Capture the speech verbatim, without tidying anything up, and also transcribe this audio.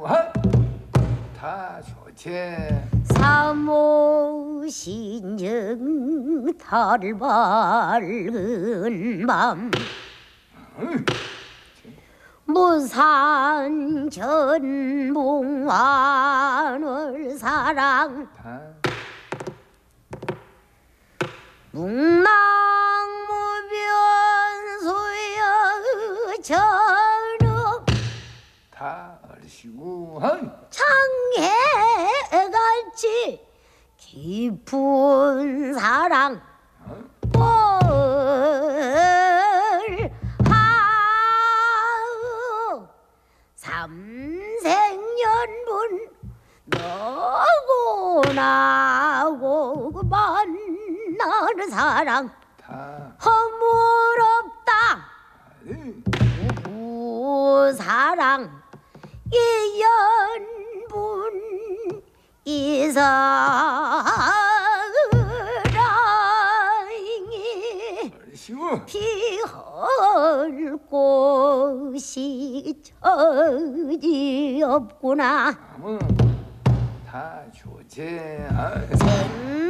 아이고 다 좋지. 사모신정 달 밝은 밤 무산 전봉환을 사랑 묵랑무변소여 전업 다 얼씨구 창해같이 깊은 사랑 꼴하우 삼생연분 너고 나고 만나는 사랑 허물없다 부부 사랑 이 연분 이 사랑이 피할 곳이 저지 없구나. 다 좋지.